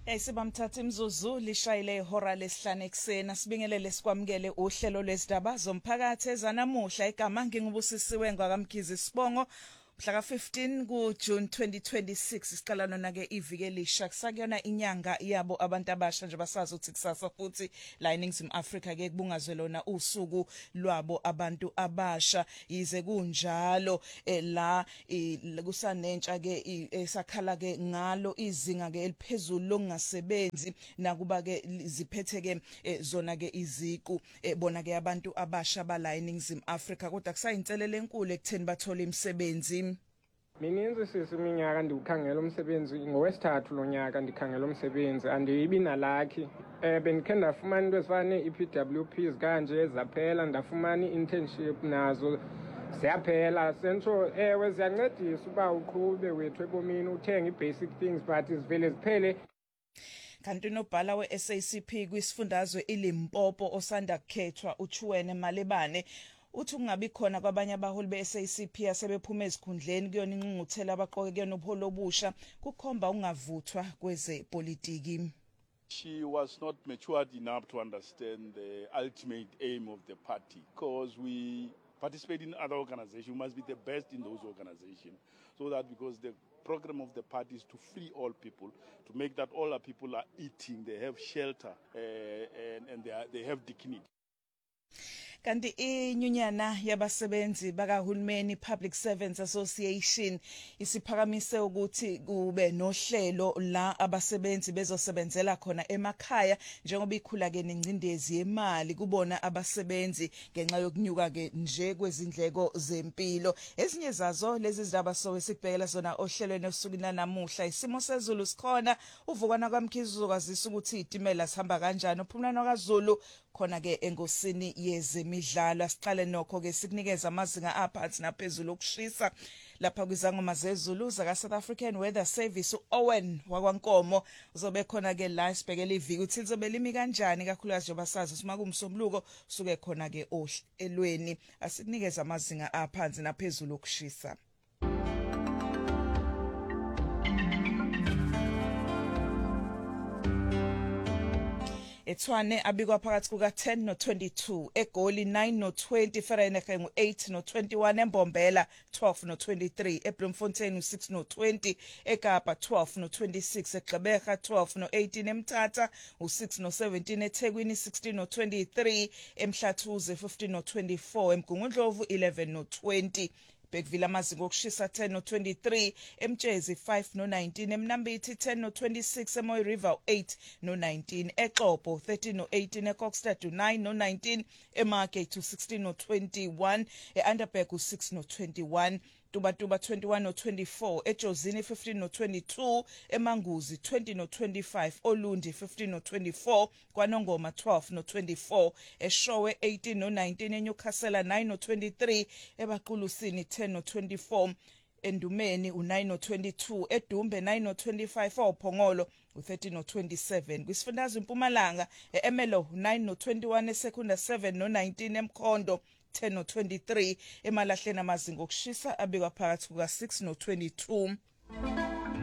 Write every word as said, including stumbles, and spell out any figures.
Esibamthatha imzuzu lishayile ihora lesihlanu ekseni asibingelele sikwamukele uhlelo lwezindaba zomphakathi ezanamuhla igama ngingubusisiwe ngwakamkhizi Sibongo mhla ka fifteen ku June twenty twenty-six isiqala nona ke iviki elisha kusakuyona inyanga yabo abantu abasha nje basazi ukuthi kusasa futhi la eNingizimu Afrika ke kubungazwe lona usuku lwabo abantu abasha yize kunjalo la kusanentsha ke esakhala ke ngalo izinga ke eliphezulu longasebenzi nakuba ke ziphethe ke zona ke iziqu bona ke abantu abasha bala eNingizimu Afrika kodwa kusayinselele enkulu ekutheni bathola imisebenzi. Mininzi sisi iminyaka ndiwukhangela umsebenzi ngowesithathu lo nyaka ndikhangela umsebenzi andiyibi nalakhi eh bendikhe ndafumana into ezifana nee-E P W Ps kanje zaphela ndafumana i-internship nazo ziyaphela sentsho ewe ziyancedisa uba uqhube wethu ebomini uthenga i-basic things but zivele ziphele. Kanti unobhala we-S A C P kwisifundazwe iLimpopo osanda kukhethwa uChuwene Malebane uthi kungabi khona kwabanye abaholi be-S A C P asebephuma ezikhundleni kuyona ingqungquthela abaqoke kuyona ubuholo obusha kukhomba ungavuthwa kwezepolitiki. She was not matured enough to understand the ultimate aim of the party because we participate in other organizations. We must be the best in those organizations so that because the program of the party is to free all people, to make that all our people are eating, they have shelter uh, and, and they, are, they have dignity. Kanti inyunyana yabasebenzi bakahulumeni Public Servants Association isiphakamise ukuthi kube nohlelo la abasebenzi bezosebenzela khona emakhaya njengoba ikhula ke nengcindezi yemali kubona abasebenzi ngenxa yokunyuka ke nje kwezindleko zempilo. Ezinye zazo lezi zindaba so esibhekela zona ohlelweni osukwini namuhla isimo sezulu sikhona uvukana kwaMkhizi uzokwazisa ukuthi itimela sihamba kanjani uphumlano kaZulu khona ke engosini yezemidlalo asiqale nokho ke sikunikeza amazinga aphansi naphezulu okushisa lapha kwizangoma zezulu zaka South African Weather Service uOwen wakwaNkomo uzobe khona ke la isibhekela iviki uthi lizobe limi kanjani kakhulukazi njengoba sazi sima kumsombuluko suke khona ke ohlelweni asikunikeza amazinga aphansi naphezulu okushisa. eTshwane abikwa phakathi kuka ten no twenty-two eGoli nine no twenty Vereeniging ngu eight no twenty-one eMbombela twelve no twenty-three eBloemfontein six no twenty eKapa twelve no twenty-six eGqeberha twelve no eighteen eMthatha six no seventeen eThekwini sixteen no twenty-three eMhlathuze fifteen no twenty-four eMgungundlovu eleven no twenty Bekville amazinga okushisa ten no twenty-three eMtshezi five no nineteen eMnambithi ten no twenty-six eMoy River eight no nineteen eXhopo thirteen no eighteen eKokstad nine no nineteen eMarket sixteen no twenty-one eUnderberg six no twenty-one Tubatuba twenty-one no twenty-four eJozini fifteen no twenty-two eManguzi twenty no twenty-five Olundi fifteen no twenty-four KwaNongoma twelve no twenty-four eShowe eighteen no nineteen eNewcastle nine no twenty-three eBaqulusini ten no twenty-four eNdumeni nine no twenty-two eDumbe nine no twenty-five oPhongolo thirteen no twenty-seven kwisifundazwe eMpumalanga eEmelo nine no twenty-one eSekunda seven no nineteen eMkhondo ten no twenty-three emalahleni amazinga okushisa abikwa phakathi kuka six no twenty-two.